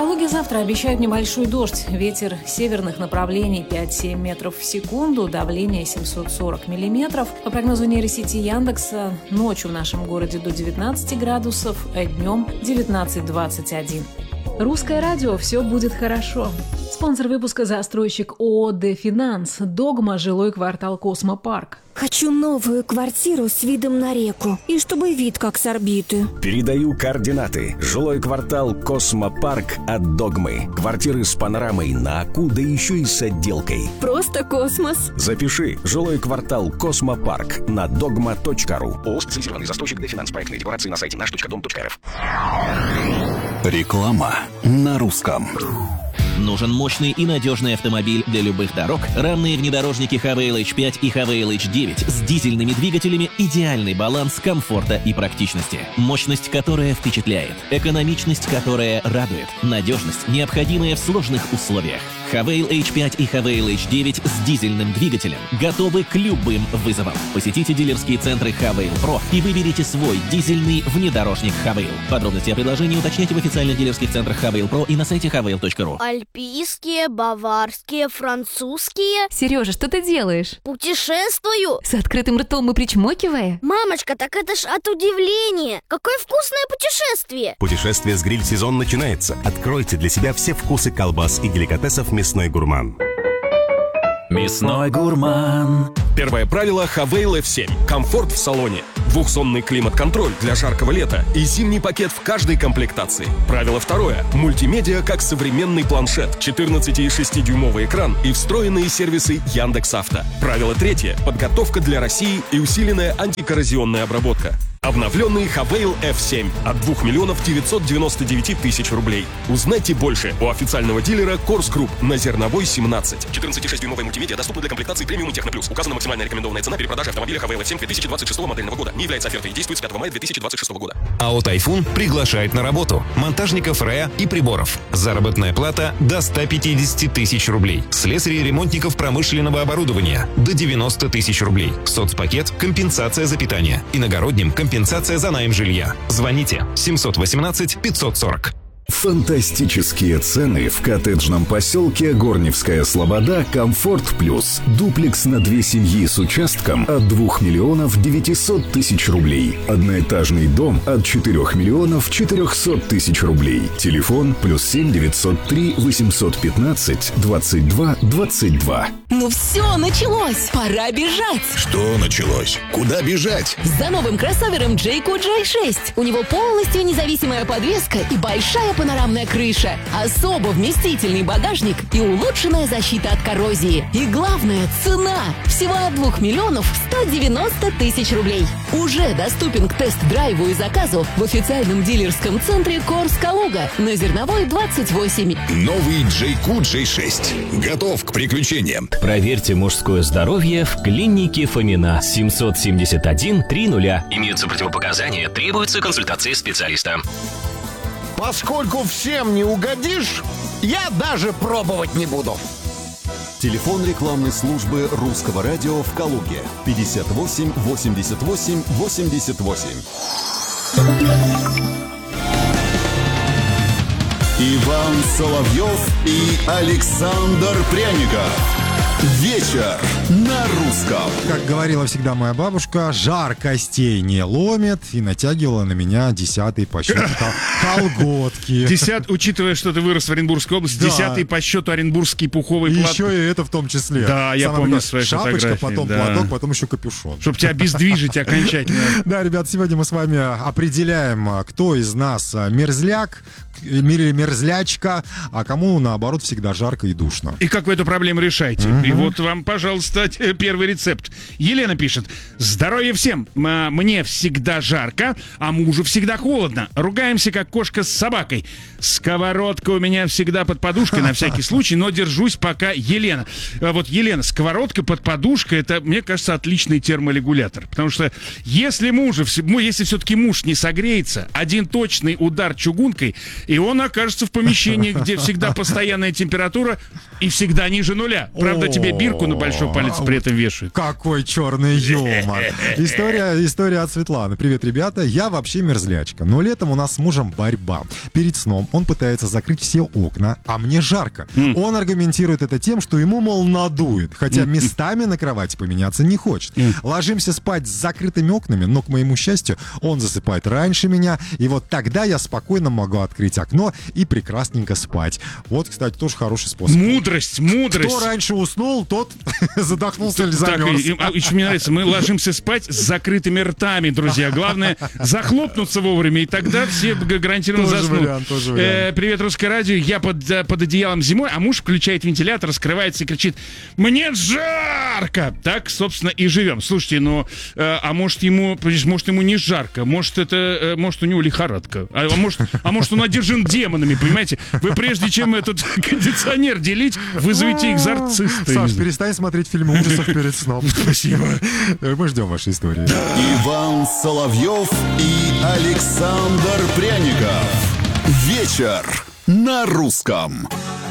Калуге завтра обещают небольшой дождь. Ветер северных направлений 5-7 метров в секунду, давление 740 миллиметров. По прогнозу нейросети Яндекса, ночью в нашем городе до 19 градусов, а днем 19-21. Русское радио. Все будет хорошо. Спонсор выпуска — застройщик ООО «Дефинанс». Догма, жилой квартал «Космопарк». Хочу новую квартиру с видом на реку. И чтобы вид как с орбиты. Передаю координаты. Жилой квартал «Космопарк» от «Догмы». Квартиры с панорамой на Аку, да еще и с отделкой. Просто космос. Запиши. Жилой квартал «Космопарк» на dogma.ru. ООО «Специализированный застройщик «Дефинанс». Проектные декларации на сайте наш.дом.рф. Реклама на русском. Нужен мощный и надежный автомобиль для любых дорог? Рамные внедорожники Havail H5 и Havail H9 с дизельными двигателями – идеальный баланс комфорта и практичности. Мощность, которая впечатляет. Экономичность, которая радует. Надежность, необходимая в сложных условиях. Havail H5 и Havail H9 с дизельным двигателем готовы к любым вызовам. Посетите дилерские центры Havail Pro и выберите свой дизельный внедорожник Havail. Подробности о предложении уточняйте в официальных дилерских центрах Havail Pro и на сайте havail.ru. Альпийские, баварские, французские. Сережа, что ты делаешь? Путешествую. С открытым ртом и причмокивая? Мамочка, так это ж от удивления. Какое вкусное путешествие. Путешествие с гриль-сезон начинается. Откройте для себя все вкусы колбас и деликатесов «Мясной гурман». Мясной гурман. Первое правило Havail F7. Комфорт в салоне. Двухзонный климат-контроль для жаркого лета и зимний пакет в каждой комплектации. Правило второе. Мультимедиа как современный планшет, 14,6-дюймовый экран и встроенные сервисы Яндекс.Авто. Правило третье. Подготовка для России и усиленная антикоррозионная обработка. Обновленный Havail F7 от 2 999 000 рублей. Узнайте больше у официального дилера Корс Групп на Зерновой 17. 14,6-дюймовая мультимедиа доступна для комплектации премиум и Техно Плюс. Указана максимальная рекомендованная цена перепродажи автомобиля Havail F7 2026 модельного года. Не является офертой и действует с 5 мая 2026 года. АО «Тайфун» приглашает на работу монтажников РЭА и приборов. Заработная плата до 150 000 рублей. Слесарей, ремонтников промышленного оборудования до 90 000 рублей. Соцпакет, компенсация за питание. Иногородним компенсация за найм жилья. Звоните 718 540. Фантастические цены в коттеджном поселке Горневская Слобода «Комфорт Плюс». Дуплекс на 2 семьи с участком от 2 900 000 рублей. Одноэтажный дом от 4 400 000 рублей. Телефон +7 903 815 22 22. Ну все, началось! Пора бежать! Что началось? Куда бежать? За новым кроссовером Jayco J6. У него полностью независимая подвеска и большая панорамная крыша, особо вместительный багажник и улучшенная защита от коррозии. И главное, цена! Всего от 2 190 000 рублей. Уже доступен к тест-драйву и заказу в официальном дилерском центре Корс Калуга на Зерновой 28. Новый Jayco J6. Готов к приключениям. Проверьте мужское здоровье в клинике Фомина. 771 30. Имеются противопоказания, требуется консультация специалиста. Поскольку всем не угодишь, я даже пробовать не буду. Телефон рекламной службы Русского радио в Калуге 58 88 88. Иван Соловьев и Александр Пряников. Вечер на русском. Как говорила всегда моя бабушка, жар костей не ломит, и натягивала на меня 10-й по счету колготки. Учитывая, что ты вырос в Оренбургской области, 10-й по счету оренбургский пуховый плат. Еще и это в том числе. Да, я помню свои шапочка, фотографии. потом платок, потом еще капюшон. Чтобы тебя обездвижить окончательно. Да, ребят, сегодня мы с вами определяем, кто из нас мерзляк, мерзлячка, а кому, наоборот, всегда жарко и душно. И как вы эту проблему решаете? И вот вам, пожалуйста, первый рецепт. Елена пишет: здоровья всем. Мне всегда жарко, а мужу всегда холодно. Ругаемся, как кошка с собакой. Сковородка у меня всегда под подушкой, на всякий случай, но держусь пока. Елена. Вот, Елена, сковородка под подушкой — это, мне кажется, отличный терморегулятор. Потому что если все-таки муж не согреется, один точный удар чугункой, и он окажется в помещении, где всегда постоянная температура и всегда ниже нуля. Правда, себе бирку на большой палец при этом вешают. Какой черный юмор. История от Светланы. Привет, ребята. Я вообще мерзлячка, но летом у нас с мужем борьба. Перед сном он пытается закрыть все окна, а мне жарко. Он аргументирует это тем, что ему, мол, надует, хотя местами на кровати поменяться не хочет. Ложимся спать с закрытыми окнами, но, к моему счастью, он засыпает раньше меня, и вот тогда я спокойно могу открыть окно и прекрасненько спать. Вот, кстати, тоже хороший способ. Мудрость. Кто раньше уснул, тот задохнулся или замерз. Еще мне нравится, мы ложимся спать с закрытыми ртами, друзья. Главное, захлопнуться вовремя, и тогда все гарантированно заснут. Привет, Русское радио. Я под одеялом зимой, а муж включает вентилятор, раскрывается и кричит: «Мне жарко!» Так, собственно, и живем. Слушайте, а может ему не жарко, может у него лихорадка, а может он одержим демонами, понимаете? Вы прежде чем этот кондиционер делить, вызовите экзорциста. Саш, перестань смотреть фильмы ужасов перед сном. Спасибо. Мы ждем вашей истории. Иван Соловьев и Александр Пряников. Вечер на русском.